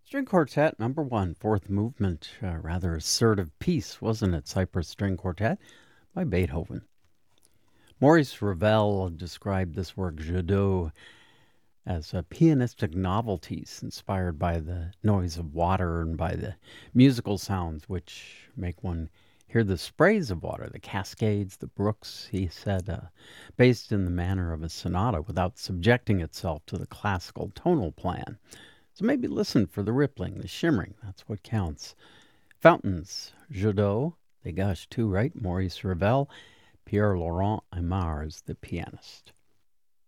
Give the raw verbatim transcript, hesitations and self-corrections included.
String Quartet number one, fourth movement, a rather assertive piece, wasn't it? Cypress String Quartet by Beethoven. Maurice Ravel described this work, Jadot, as a pianistic novelties inspired by the noise of water and by the musical sounds which make one hear the sprays of water, the cascades, the brooks, he said, uh, based in the manner of a sonata without subjecting itself to the classical tonal plan. So maybe listen for the rippling, the shimmering, that's what counts. Fountains, Jadot, they gush too, right? Maurice Ravel, Pierre Laurent Aimard is the pianist.